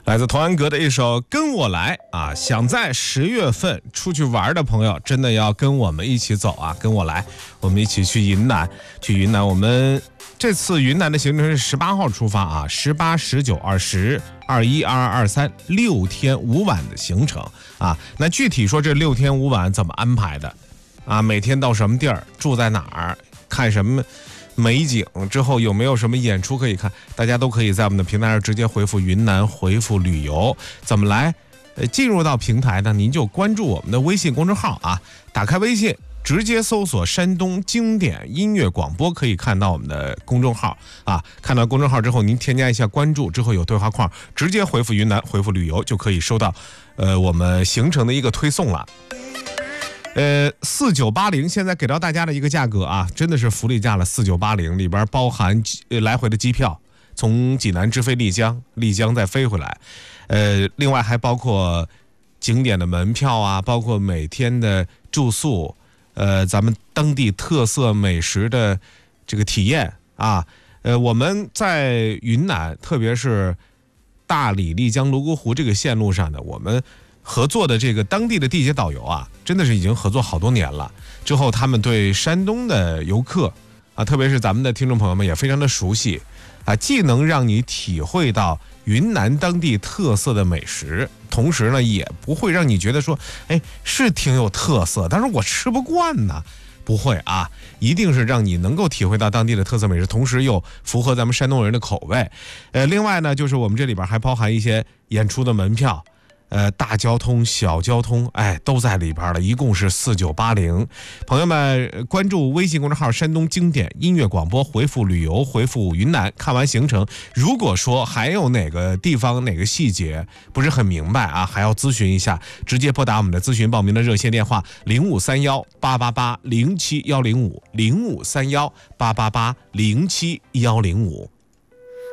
来自童安格的一首《跟我来》啊，想在10月份出去玩的朋友，真的要跟我们一起走啊！跟我来，我们一起去云南。我们这次云南的行程是18号出发啊，18、19、20、21、22、23 6天5晚的行程啊。那具体说这6天5晚怎么安排的啊？每天到什么地儿，住在哪儿，看什么美景，之后有没有什么演出可以看，大家都可以在我们的平台上直接回复云南，回复旅游。怎么来进入到平台呢？您就关注我们的微信公众号啊，打开微信直接搜索山东经典音乐广播，可以看到我们的公众号啊。看到公众号之后，您添加一下关注，之后有对话框，直接回复云南，回复旅游，就可以收到我们行程的一个推送了。4980现在给到大家的一个价格啊，真的是福利价了。4980里边包含来回的机票，从济南直飞丽江，丽江再飞回来。另外还包括景点的门票啊，包括每天的住宿，咱们当地特色美食的这个体验啊。我们在云南，特别是大理、丽江、泸沽湖这个线路上的，我们合作的这个当地的地接导游啊，真的是已经合作好多年了。之后他们对山东的游客啊，特别是咱们的听众朋友们也非常的熟悉啊，既能让你体会到云南当地特色的美食，同时呢也不会让你觉得说，是挺有特色，但是我吃不惯呢。不会啊，一定是让你能够体会到当地的特色美食，同时又符合咱们山东人的口味。另外呢，就是我们这里边还包含一些演出的门票。大交通、小交通，都在里边了，一共是4980。朋友们，关注微信公众号山东经典音乐广播，回复旅游，回复云南，看完行程，如果说还有哪个地方哪个细节不是很明白啊，还要咨询一下，直接拨打我们的咨询报名的热线电话053188807105，053188807105。